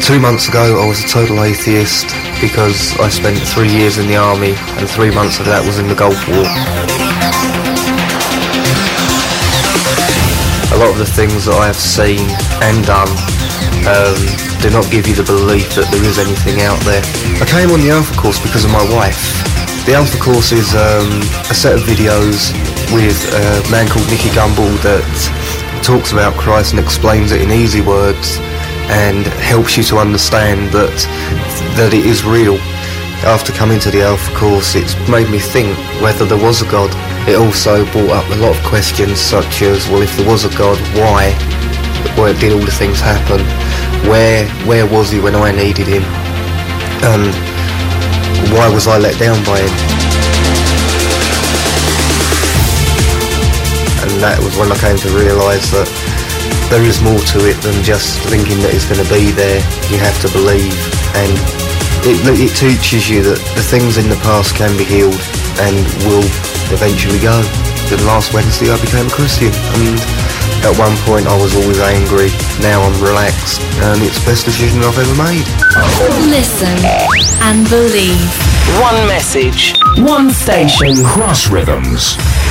2 months ago I was a total atheist because I spent 3 years in the army and 3 months of that was in the Gulf War. A lot of the things that I have seen and done do not give you the belief that there is anything out there. I came on the Alpha course because of my wife. The Alpha course is a set of videos with a man called Nicky Gumbel that talks about Christ and explains it in easy words and helps you to understand that it is real. After coming to the Alpha course, it's made me think whether there was a God. It also brought up a lot of questions such as, well, if there was a God, why did all the things happen? Where was he when I needed him? Why was I let down by him? And that was when I came to realise that there is more to it than just thinking that it's going to be there. You have to believe, and it teaches you that the things in the past can be healed and will eventually go. Then last Wednesday I became a Christian, and at one point I was always angry. Now I'm relaxed, and it's the best decision I've ever made. Listen and believe. One message, one station. Cross Rhythms.